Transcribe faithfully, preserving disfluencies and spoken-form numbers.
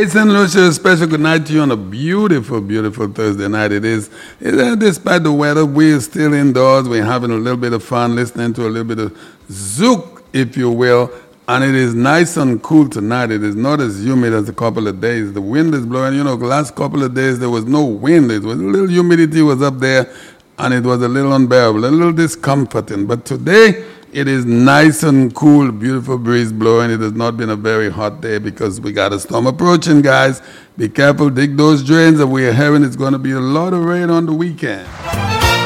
Hey, Saint Lucia, a special good night to you on a beautiful, beautiful Thursday night. It is. It, uh, despite the weather, we're still indoors. We're having a little bit of fun, listening to a little bit of zouk, if you will. And it is nice and cool tonight. It is not as humid as a couple of days. The wind is blowing. You know, the last couple of days there was no wind. It was a little humidity was up there, and it was a little unbearable, a little discomforting. But today, it is nice and cool, beautiful breeze blowing. It has not been a very hot day because we got a storm approaching, guys. Be careful, dig those drains that we are having. It's going to be a lot of rain on the weekend.